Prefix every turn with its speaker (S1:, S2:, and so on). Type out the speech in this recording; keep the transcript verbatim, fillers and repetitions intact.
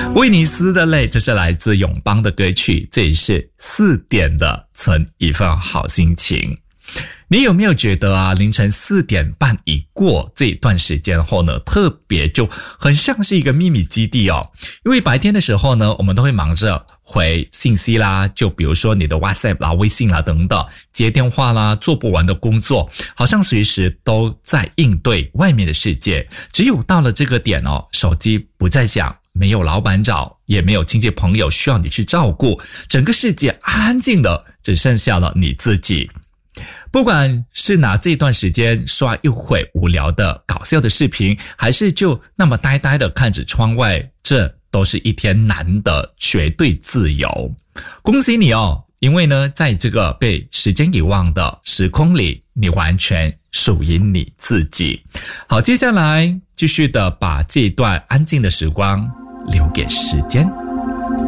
S1: 威尼斯的泪，这是来自永邦的歌曲，这也是四点的存一份好心情。你有没有觉得啊，凌晨四点半一过这一段时间后呢，特别就很像是一个秘密基地哦。因为白天的时候呢，我们都会忙着回信息啦，就比如说你的 WhatsApp 啦、微信啦等等，接电话啦，做不完的工作，好像随时都在应对外面的世界。只有到了这个点哦，手机不再响，没有老板找，也没有亲戚朋友需要你去照顾，整个世界安静的只剩下了你自己。不管是拿这段时间刷一会无聊的搞笑的视频，还是就那么呆呆的看着窗外，这都是一天难得绝对自由。恭喜你哦，因为呢，在这个被时间遗忘的时空里，你完全属于你自己。好，接下来继续的把这一段安静的时光留给时间。